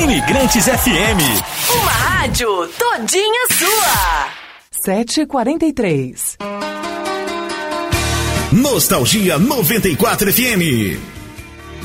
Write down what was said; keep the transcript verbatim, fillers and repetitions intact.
Imigrantes F M. Uma rádio todinha sua. sete e quarenta e três. Nostalgia noventa e quatro F M.